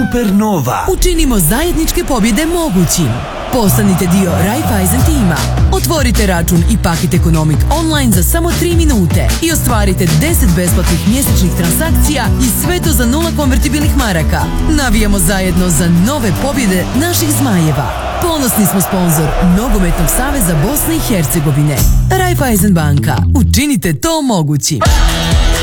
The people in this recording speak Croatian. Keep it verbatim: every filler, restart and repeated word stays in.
Supernova. Učinimo zajedničke pobjede mogućim. Postanite dio Raiffeisen tima. Otvorite račun i Paket Ekonomik online za samo tri minute i ostvarite deset besplatnih mjesečnih transakcija i sve to za nula konvertibilnih maraka. Navijamo zajedno za nove pobjede naših zmajeva. Ponosni smo sponzor Nogometnog saveza Bosne i Hercegovine. Raiffeisen banka. Učinite to mogućim.